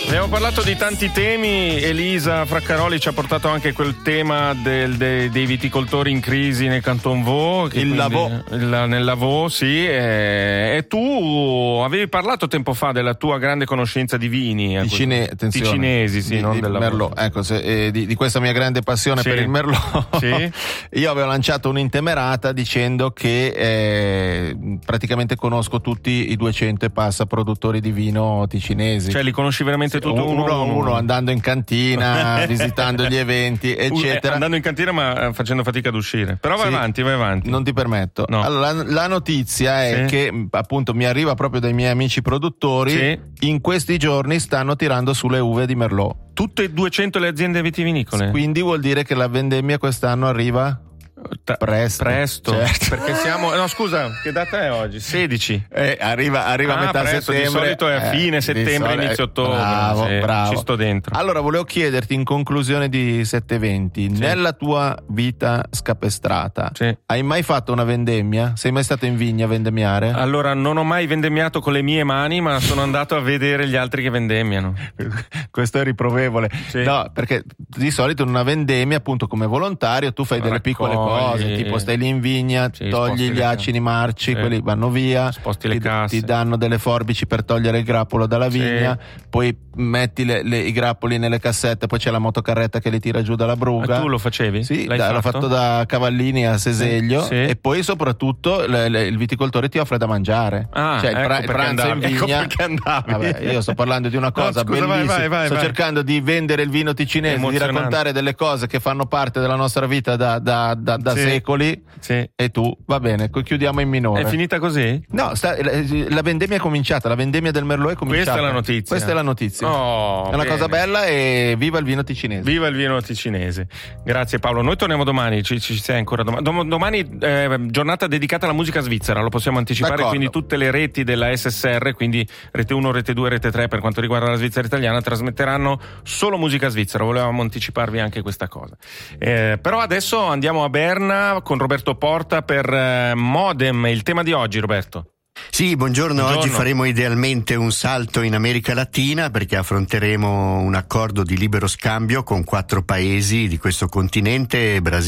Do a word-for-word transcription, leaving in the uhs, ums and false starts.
Abbiamo parlato di tanti temi. Elisa Fraccaroli ci ha portato anche quel tema del, de, dei viticoltori in crisi nel Canton Vaud. Il Lavaux. Il, nel Lavaux, sì. E, e tu avevi parlato tempo fa della tua grande conoscenza di vini. Ticine, Ticinesi, sì, di, non di del Merlot. Ecco, se, eh, di, di questa mia grande passione sì. per il Merlot. Sì. Io avevo lanciato un'intemerata dicendo che eh, praticamente conosco tutti i duecento e passa produttori di vino ticinesi. Cioè li conosci veramente tutto uno uno, uno, uno andando in cantina, visitando gli eventi, eccetera. Andando in cantina ma facendo fatica ad uscire. Però vai sì, avanti, vai avanti. Non ti permetto. No. Allora, la, la notizia è sì. che appunto mi arriva proprio dai miei amici produttori. Sì. In questi giorni stanno tirando sulle uve di Merlot. Tutte e duecento le aziende vitivinicole. Quindi vuol dire che la vendemmia quest'anno arriva presto, presto certo. Perché siamo no scusa che data è oggi? sedici eh, arriva, arriva ah, a metà presto, settembre. Di solito è a fine eh, settembre sole... inizio ottobre. Bravo, sì, bravo. Ci sto dentro. Allora volevo chiederti in conclusione di settecentoventi, sì. nella tua vita scapestrata sì. hai mai fatto una vendemmia? Sei mai stato in vigna a vendemmiare? Allora non ho mai vendemmiato con le mie mani, ma sono andato a vedere gli altri che vendemmiano. Questo è riprovevole. Sì. No, perché di solito in una vendemmia appunto come volontario tu fai delle Raccogli, piccole cose, tipo stai lì in vigna, sì, togli gli acini marci, sì. quelli vanno via, sposti le ti, casse, ti danno delle forbici per togliere il grappolo dalla vigna, sì. poi metti le, le, i grappoli nelle cassette, poi c'è la motocarretta che li tira giù dalla bruga. Ma tu lo facevi? Sì, L'hai da, fatto? l'ho fatto da Cavallini a Seseglio, sì. e poi soprattutto le, le, il viticoltore ti offre da mangiare. Ah, cioè ecco il, pra- il pranzo andavi. in vigna. Ecco perché andavi. Vabbè, io sto parlando di una cosa no, scusa, bellissima. Vai, vai, vai, sto vai. cercando di vendere il vino ticinese, di raccontare delle cose che fanno parte della nostra vita da, da, da, da sì. secoli. Sì. E tu, va bene, chiudiamo in minore. È finita così? No, sta, la vendemmia è cominciata, la vendemmia del Merlot è cominciata. Questa è la notizia. Questa è la notizia. Oh, è una bene. cosa bella e viva il vino ticinese. Viva il vino ticinese. Grazie Paolo. Noi torniamo domani, ci, ci sei ancora domani. Dom- domani eh, giornata dedicata alla musica svizzera, lo possiamo anticipare, D'accordo. Quindi tutte le reti della S S R, quindi Rete uno, Rete due, Rete tre per quanto riguarda la Svizzera italiana, trasmetteranno solo musica svizzera. Volevamo anticiparvi anche questa cosa. Eh, però adesso andiamo a Berna con Roberto Porta per eh, Modem, il tema di oggi, Roberto. Sì, buongiorno. buongiorno. Oggi faremo idealmente un salto in America Latina perché affronteremo un accordo di libero scambio con quattro paesi di questo continente: Brasile,